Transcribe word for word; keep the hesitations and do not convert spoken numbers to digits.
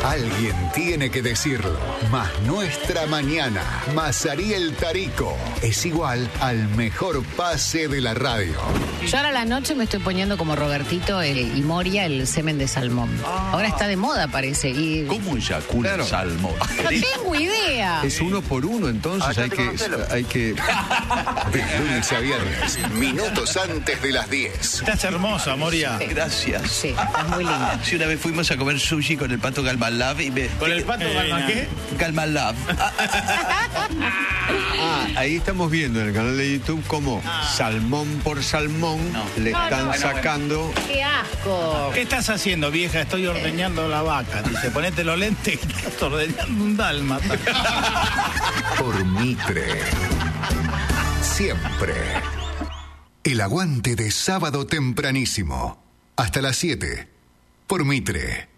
Alguien tiene que decirlo. Más nuestra mañana, más Ariel Tarico, es igual al mejor pase de la radio. Yo ahora a la noche me estoy poniendo como Robertito el, y Moria el semen de salmón. Ah. Ahora está de moda, parece. Y... ¿Cómo eyacula claro. el salmón? No tengo idea. Es uno por uno, entonces ah, hay, que, hay que... De lunes a viernes, minutos antes de las diez. Estás hermosa, Moria. Sí. Gracias. Sí, estás muy linda. Sí, una vez fuimos a comer sushi con el Pato Galmalab y me... ¿Con el Pato eh, Galmalab qué? Galmalab. Ah, ahí estamos viendo en el canal de YouTube cómo ah. salmón por salmón no. le no, están no, sacando. Bueno, bueno. ¡Qué asco! ¿Qué estás haciendo, vieja? Estoy ordeñando la vaca. Dice, ponete los lentes y estás ordeñando un dálmata. Por Mitre. Siempre. El aguante de sábado tempranísimo. Hasta las siete. Por Mitre.